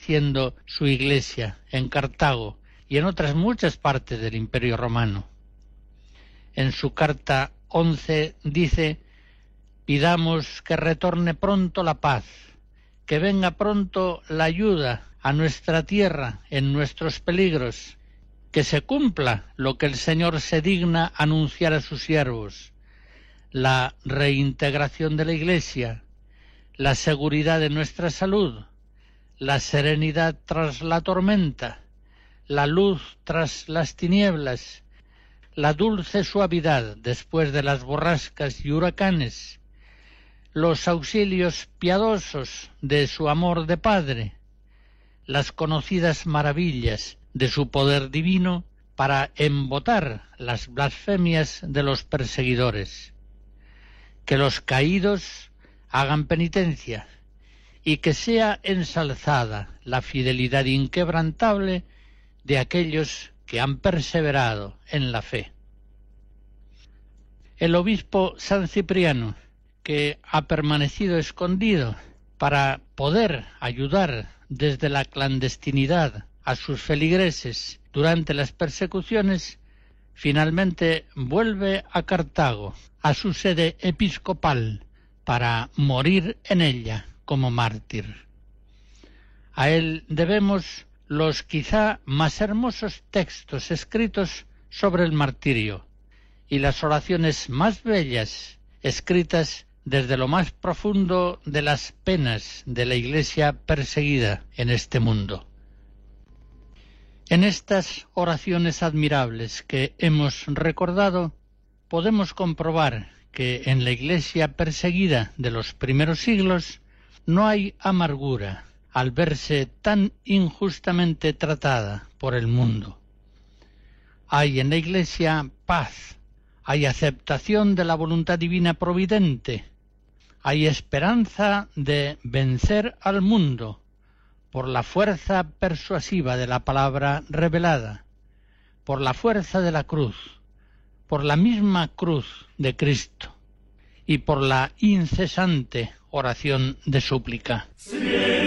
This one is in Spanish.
estableciendo su iglesia en Cartago y en otras muchas partes del Imperio Romano. En su carta 11 dice: pidamos que retorne pronto la paz, que venga pronto la ayuda a nuestra tierra en nuestros peligros, que se cumpla lo que el Señor se digna anunciar a sus siervos, la reintegración de la Iglesia, la seguridad de nuestra salud, la serenidad tras la tormenta, la luz tras las tinieblas, la dulce suavidad después de las borrascas y huracanes, los auxilios piadosos de su amor de Padre, las conocidas maravillas de su poder divino para embotar las blasfemias de los perseguidores, que los caídos hagan penitencia y que sea ensalzada la fidelidad inquebrantable de aquellos que han perseverado en la fe. El obispo San Cipriano, que ha permanecido escondido para poder ayudar desde la clandestinidad a sus feligreses durante las persecuciones, finalmente vuelve a Cartago, a su sede episcopal, para morir en ella como mártir. A él debemos los quizá más hermosos textos escritos sobre el martirio y las oraciones más bellas escritas desde lo más profundo de las penas de la Iglesia perseguida en este mundo. En estas oraciones admirables que hemos recordado, podemos comprobar que en la Iglesia perseguida de los primeros siglos no hay amargura al verse tan injustamente tratada por el mundo. Hay en la Iglesia paz, hay aceptación de la voluntad divina providente, hay esperanza de vencer al mundo por la fuerza persuasiva de la palabra revelada, por la fuerza de la cruz, por la misma cruz de Cristo y por la incesante oración de súplica.